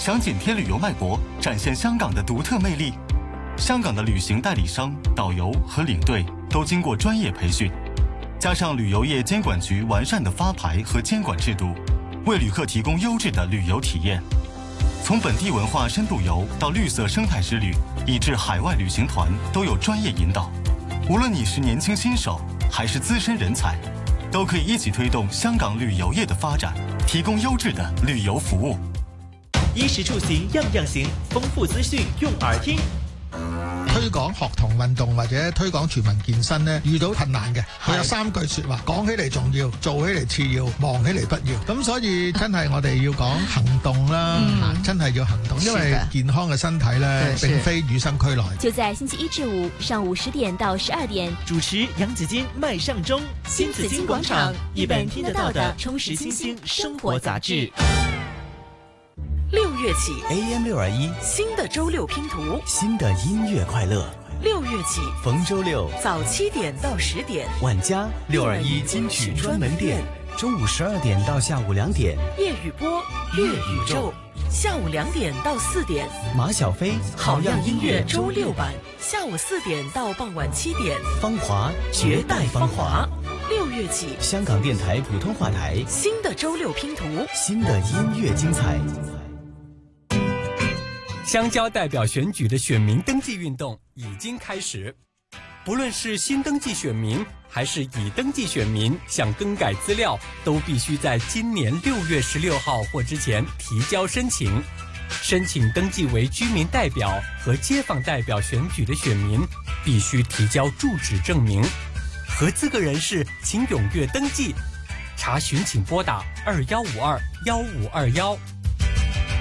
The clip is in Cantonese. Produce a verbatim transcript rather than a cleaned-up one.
想紧贴旅游脉搏，展现香港的独特魅力。香港的旅行代理商、导游和领队都经过专业培训，加上旅游业监管局完善的发牌和监管制度，为旅客提供优质的旅游体验。从本地文化深度游到绿色生态之旅，以至海外旅行团，都有专业引导。无论你是年轻新手还是资深人才，都可以一起推动香港旅游业的发展，提供优质的旅游服务。 衣食住行樣樣行，豐富資訊用耳聽。 推廣學童運動或者推廣全民健身呢，遇到困難嘅，佢有三句説話，講起嚟重要，做起嚟次要，忙起嚟不要。咁所以真係我哋要講行動啦，嗯、真係要行動，因為健康嘅身體呢，並非與生俱來。 就在星期一至五上午十點到十二點， 主持楊子矜、麥尚中，新紫荊廣場，一本聽得到的充實清新生活雜誌。 六月起 A M 六二一新的周六拼圖， 新的音樂快樂。 六月起逢周六早七點到十點， 晚家六二一金曲專門店，中午十二點到下午兩點， 粵語播粵宇宙，下午兩點到四點， 馬小飛好樣音樂周六版，下午四點到傍晚七點， 芳華絕代芳華。六月起， 香港電台普通話台新的周六拼圖， 新的音樂精彩。 香蕉代表選舉的選民登記運動已經開始，不論是新登記選民還是已登記選民，想更改資料都必須在今年六月十六號或之前提交申請。申請登記為居民代表和街坊代表選舉的選民必須提交住址證明。合資格人士請踴躍登記，查詢請撥打二幺五二幺五二幺。